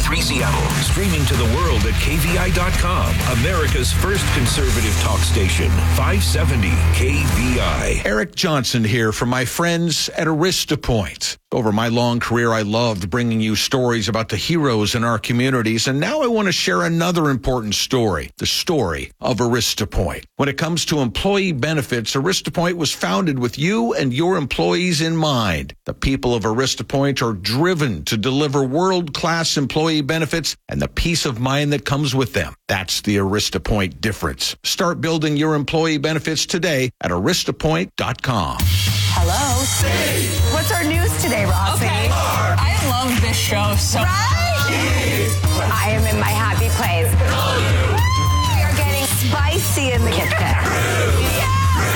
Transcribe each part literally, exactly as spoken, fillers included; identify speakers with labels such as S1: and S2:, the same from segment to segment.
S1: three Seattle. Streaming to the world at K V I dot com. America's first conservative talk station. five seventy K V I.
S2: Eric Johnson here from my friends at AristaPoint. Over my long career, I loved bringing you stories about the heroes in our communities, and now I want to share another important story, the story of AristaPoint. When it comes to employee benefits, AristaPoint was founded with you and your employees in mind. The people of AristaPoint are driven to deliver world-class employee benefits and the peace of mind that comes with them. That's the AristaPoint difference. Start building your employee benefits today at Arista Point dot com.
S3: Hello.
S4: Hey.
S3: What's our news today, Rossi?
S4: Okay. I love this show so much.
S3: Right? I am in my happy place. We are getting spicy in the kitchen. Yeah.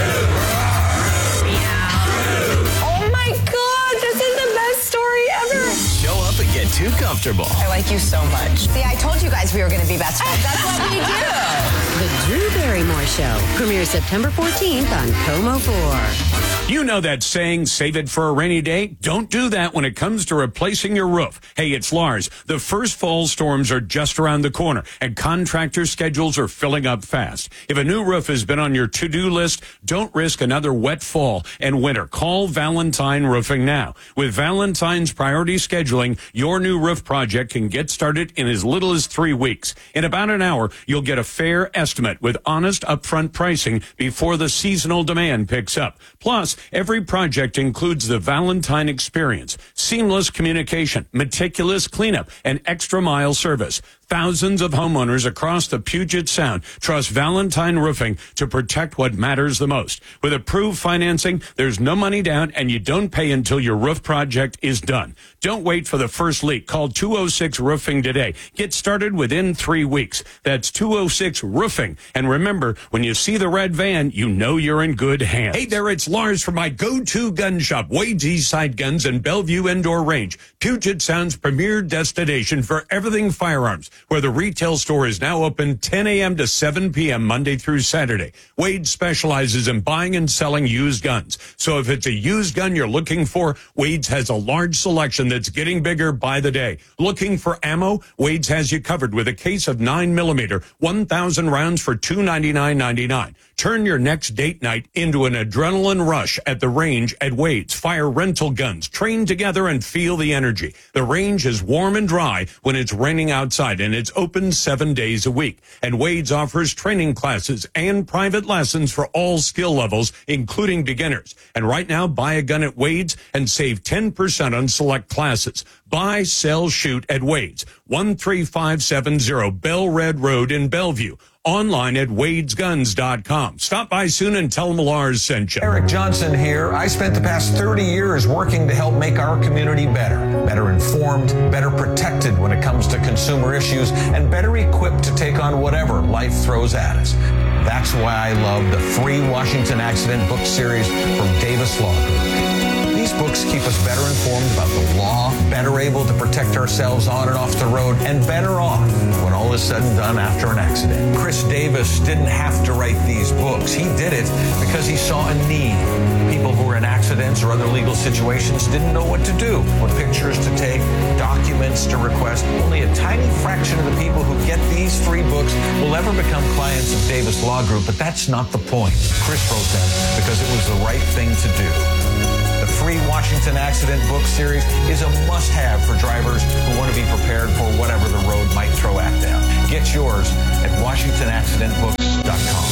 S3: Oh my God, this is the best story ever.
S5: Show up and get too comfortable.
S4: I like you so much.
S3: See, I told you guys we were going to be best friends. That's what we do.
S6: The Drew Barrymore Show premieres September fourteenth on Como four.
S7: You know that saying, save it for a rainy day? Don't do that when it comes to replacing your roof. Hey, it's Lars. The first fall storms are just around the corner, and contractor schedules are filling up fast. If a new roof has been on your to-do list, don't risk another wet fall and winter. Call Valentine Roofing now. With Valentine's priority scheduling, your new roof project can get started in as little as three weeks. In about an hour, you'll get a fair estimate with honest upfront pricing before the seasonal demand picks up. Plus, every project includes the Valentine experience, seamless communication, meticulous cleanup, and extra mile service. Thousands of homeowners across the Puget Sound trust Valentine Roofing to protect what matters the most. With approved financing, there's no money down, and you don't pay until your roof project is done. Don't wait for the first leak. Call two oh six Roofing today. Get started within three weeks. That's two oh six Roofing. And remember, when you see the red van, you know you're in good hands. Hey there, it's Lars from my go-to gun shop, Wade's Eastside Guns and Bellevue Indoor Range, Puget Sound's premier destination for everything firearms, where the retail store is now open ten a.m. to seven p.m. Monday through Saturday. Wade specializes in buying and selling used guns. So if it's a used gun you're looking for, Wade's has a large selection that's getting bigger by the day. Looking for ammo? Wade's has you covered with a case of nine millimeter, one thousand rounds for two hundred ninety-nine ninety-nine. Turn your next date night into an adrenaline rush at the range at Wade's. Fire rental guns. Train together and feel the energy. The range is warm and dry when it's raining outside, and it's open seven days a week. And Wade's offers training classes and private lessons for all skill levels, including beginners. And right now, buy a gun at Wade's and save ten percent on select classes. Buy, sell, shoot at Wade's. one three five seven zero Bell Red Road in Bellevue. Online at Wades Guns dot com. Stop by soon and tell them Lars sent you.
S2: Eric Johnson here. I spent the past thirty years working to help make our community better. Better informed, better protected when it comes to consumer issues, and better equipped to take on whatever life throws at us. That's why I love the free Washington Accident book series from Davis Law Group. These books keep us better informed about the law, better able to protect ourselves on and off the road, and better off when all is said and done after an accident. Chris Davis didn't have to write these books. He did it because he saw a need. People who were in accidents or other legal situations didn't know what to do, what pictures to take, documents to request. Only a tiny fraction of the people who get these free books will ever become clients of Davis Law Group, but that's not the point. Chris wrote them because it was the right thing to do. The free Washington Accident book series is a must-have for drivers who want to be prepared for whatever the road might throw at them. Get yours at Washington Accident Books dot com.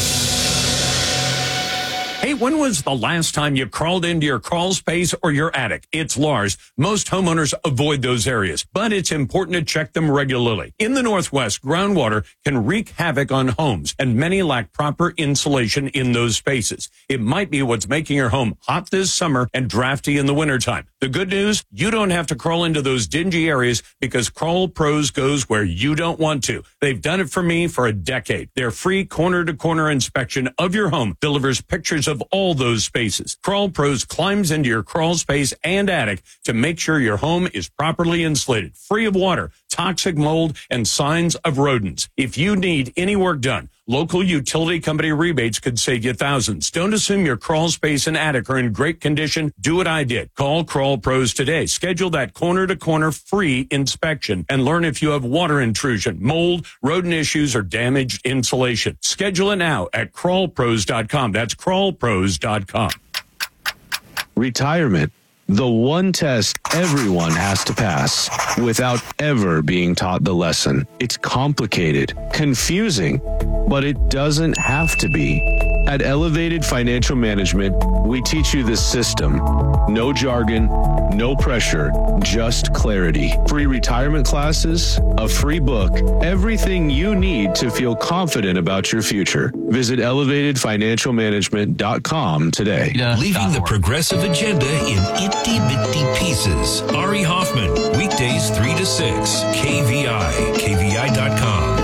S7: Hey, when was the last time you crawled into your crawl space or your attic? It's Lars. Most homeowners avoid those areas, but it's important to check them regularly. In the Northwest, groundwater can wreak havoc on homes, and many lack proper insulation in those spaces. It might be what's making your home hot this summer and drafty in the wintertime. The good news, you don't have to crawl into those dingy areas because Crawl Pros goes where you don't want to. They've done it for me for a decade. Their free corner-to-corner inspection of your home delivers pictures of all those spaces. Crawl Pros climbs into your crawl space and attic to make sure your home is properly insulated, free of water, toxic mold, and signs of rodents. If you need any work done, Local utility company rebates could save you thousands. Don't assume your crawl space and attic are in great condition. Do what I did. Call Crawl Pros today. Schedule that corner-to-corner free inspection and learn if you have water intrusion, mold, rodent issues, or damaged insulation. Schedule it now at crawl pros dot com. That's crawl pros dot com.
S8: Retirement. The one test everyone has to pass without ever being taught the lesson. It's complicated, confusing, but it doesn't have to be. At Elevated Financial Management, we teach you the system. No jargon, no pressure, just clarity. Free retirement classes, a free book, everything you need to feel confident about your future. Visit elevated financial management dot com today.
S1: Leaving the progressive agenda in itty bitty pieces. Ari Hoffman, weekdays three to six, K V I, K V I dot com.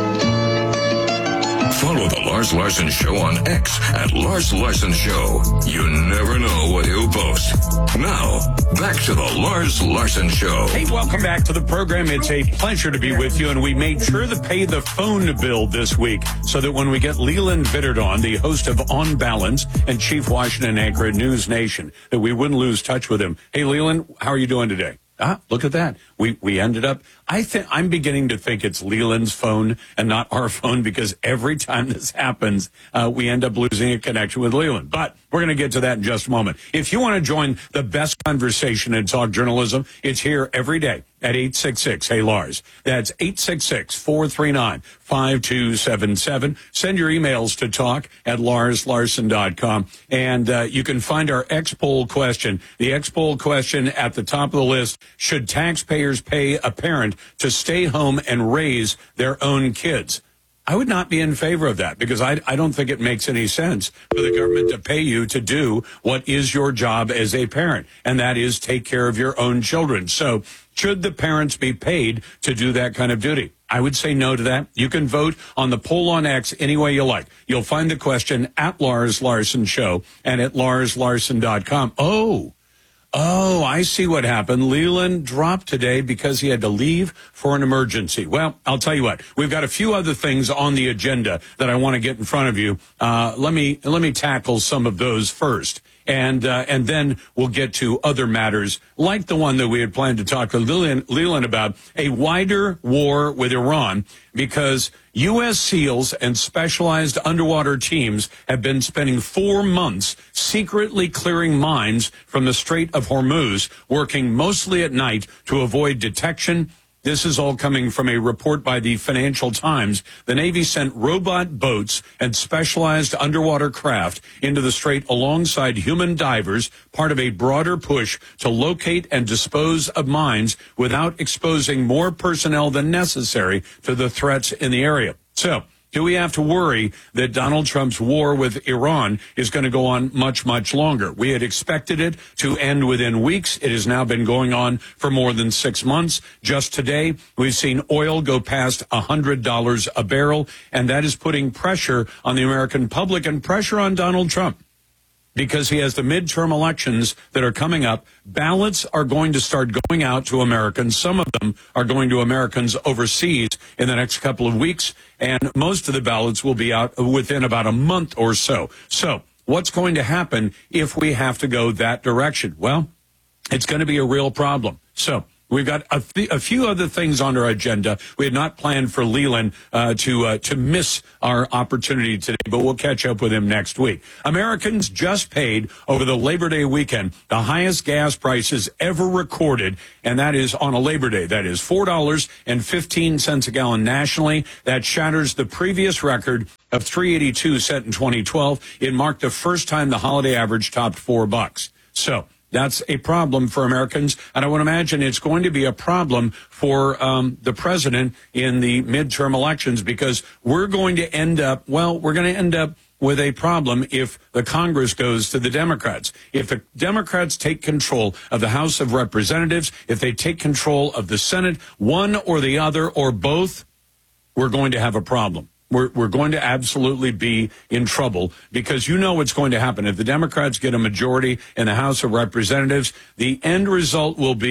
S9: Follow the Lars Larson Show on X at Lars Larson Show. You never know what he'll post. Now, back to the Lars Larson Show.
S7: Hey, welcome back to the program. It's a pleasure to be with you, and we made sure to pay the phone bill this week so that when we get Leland Bittert on, the host of On Balance and chief Washington anchor at News Nation, that we wouldn't lose touch with him. Hey, Leland, how are you doing today? Ah, look at that. We we ended up, I think, I'm beginning to think it's Leland's phone and not our phone, because every time this happens, uh, we end up losing a connection with Leland. But we're going to get to that in just a moment. If you want to join the best conversation in talk journalism, it's here every day at eight six six, hey Lars. That's eight six six, four three nine, five two seven seven. Send your emails to talk at lars larson dot com. And uh, you can find our X-Poll question. The X-Poll question at the top of the list: should taxpayers pay a parent to stay home and raise their own kids? I would not be in favor of that, because I, I don't think it makes any sense for the government to pay you to do what is your job as a parent, and that is take care of your own children. So should the parents be paid to do that kind of duty? I would say no to that. You can vote on the poll on X any way you like. You'll find the question at Lars Larson Show and at lars larson dot com. Oh, Oh, I see what happened. Leland dropped today because he had to leave for an emergency. Well, I'll tell you what. We've got a few other things on the agenda that I want to get in front of you. Uh, let me let me tackle some of those first. And uh, and then we'll get to other matters like the one that we had planned to talk to Leland, Leland about, a wider war with Iran, because U S SEALs and specialized underwater teams have been spending four months secretly clearing mines from the Strait of Hormuz, working mostly at night to avoid detection. This is all coming from a report by the Financial Times. The Navy sent robot boats and specialized underwater craft into the strait alongside human divers, part of a broader push to locate and dispose of mines without exposing more personnel than necessary to the threats in the area. So, do we have to worry that Donald Trump's war with Iran is going to go on much, much longer? We had expected it to end within weeks. It has now been going on for more than six months. Just today, we've seen oil go past one hundred dollars a barrel, and that is putting pressure on the American public and pressure on Donald Trump, because he has the midterm elections that are coming up. Ballots are going to start going out to Americans. Some of them are going to Americans overseas in the next couple of weeks, and most of the ballots will be out within about a month or so. So what's going to happen if we have to go that direction? Well, it's going to be a real problem. So we've got a, th- a few other things on our agenda. We had not planned for Leland uh, to uh, to miss our opportunity today, but we'll catch up with him next week. Americans just paid over the Labor Day weekend the highest gas prices ever recorded, and that is on a Labor Day. That is four dollars and fifteen cents a gallon nationally. That shatters the previous record of three dollars and eighty-two cents in twenty twelve. It marked the first time the holiday average topped four bucks. So that's a problem for Americans, and I would imagine it's going to be a problem for um, the president in the midterm elections, because we're going to end up, well, we're going to end up with a problem if the Congress goes to the Democrats. If the Democrats take control of the House of Representatives, if they take control of the Senate, one or the other or both, we're going to have a problem. We're, we're going to absolutely be in trouble, because you know what's going to happen. If the Democrats get a majority in the House of Representatives, the end result will be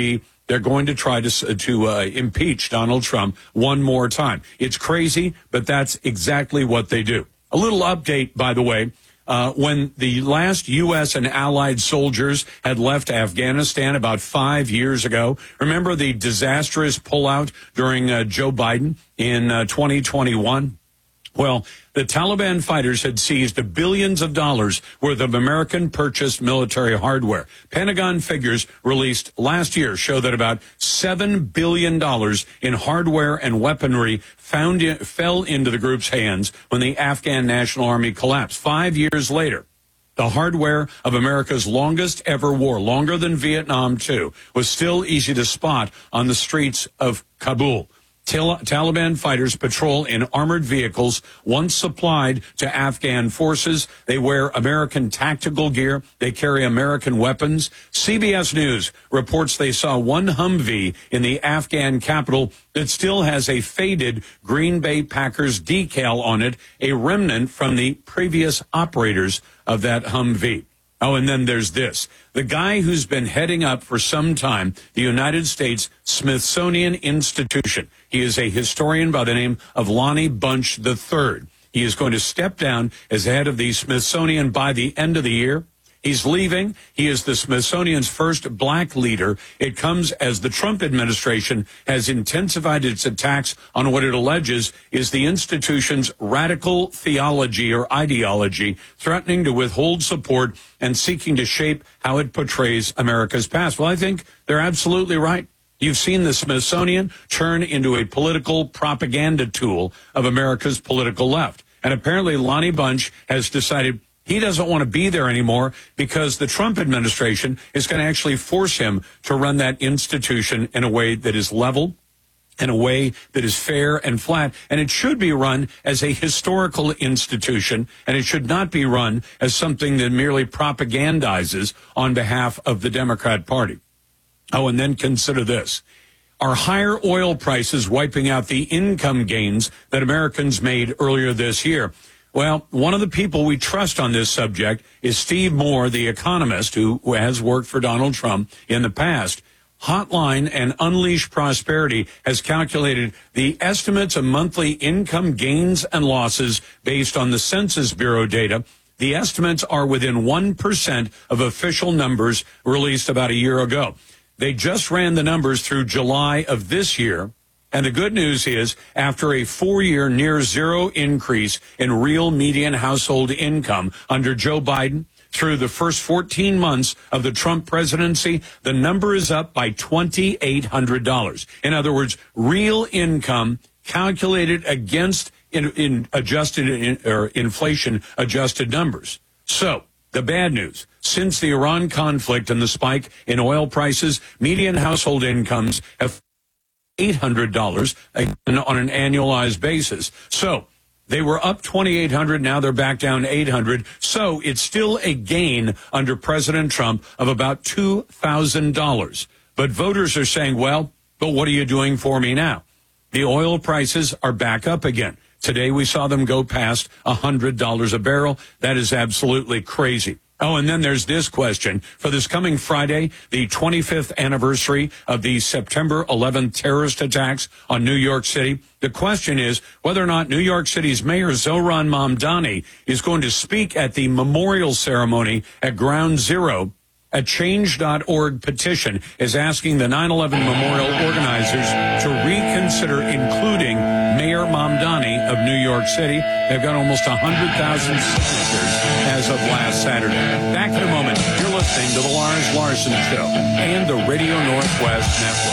S7: they're going to try to to uh, impeach Donald Trump one more time. It's crazy, but that's exactly what they do. A little update, by the way. Uh, when the last U S and allied soldiers had left Afghanistan about five years ago, remember the disastrous pullout during uh, Joe Biden in uh, twenty twenty-one? Well, the Taliban fighters had seized billions of dollars worth of American-purchased military hardware. Pentagon figures released last year show that about seven billion dollars in hardware and weaponry found in, fell into the group's hands when the Afghan National Army collapsed. Five years later, the hardware of America's longest ever war, longer than Vietnam too, was still easy to spot on the streets of Kabul. Tal- Taliban fighters patrol in armored vehicles once supplied to Afghan forces. They wear American tactical gear. They carry American weapons. C B S News reports they saw one Humvee in the Afghan capital that still has a faded Green Bay Packers decal on it, a remnant from the previous operators of that Humvee. Oh, and then there's this. The guy who's been heading up for some time the United States Smithsonian Institution. He is a historian by the name of Lonnie Bunch the third. He is going to step down as head of the Smithsonian by the end of the year. He's leaving. He is the Smithsonian's first black leader. It comes as the Trump administration has intensified its attacks on what it alleges is the institution's radical theology or ideology, threatening to withhold support and seeking to shape how it portrays America's past. Well, I think they're absolutely right. You've seen the Smithsonian turn into a political propaganda tool of America's political left. And apparently Lonnie Bunch has decided he doesn't want to be there anymore because the Trump administration is going to actually force him to run that institution in a way that is level, in a way that is fair and flat. And it should be run as a historical institution, and it should not be run as something that merely propagandizes on behalf of the Democrat Party. Oh, and then consider this. Are higher oil prices wiping out the income gains that Americans made earlier this year? Well, one of the people we trust on this subject is Steve Moore, the economist who, who has worked for Donald Trump in the past. Hotline and Unleash Prosperity has calculated the estimates of monthly income gains and losses based on the Census Bureau data. The estimates are within one percent of official numbers released about a year ago. They just ran the numbers through July of this year. And the good news is, after a four-year near-zero increase in real median household income under Joe Biden, through the first fourteen months of the Trump presidency, the number is up by two thousand eight hundred dollars. In other words, real income calculated against in, in adjusted in, or inflation-adjusted numbers. So, the bad news, since the Iran conflict and the spike in oil prices, median household incomes have eight hundred dollars on an annualized basis. So they were up two thousand eight hundred dollars. Now they're back down eight hundred dollars. So it's still a gain under President Trump of about two thousand dollars. But voters are saying, well, but what are you doing for me now? The oil prices are back up again. Today we saw them go past one hundred dollars a barrel. That is absolutely crazy. Oh, and then there's this question. For this coming Friday, the twenty-fifth anniversary of the September eleventh terrorist attacks on New York City, the question is whether or not New York City's Mayor Zohran Mamdani is going to speak at the memorial ceremony at Ground Zero. A change dot org petition is asking the nine eleven memorial organizers to reconsider including Mayor Mamdani of New York City. They've got almost one hundred thousand signatures as of last Saturday. Back in a moment. You're listening to the Lars Larson Show and the Radio Northwest Network.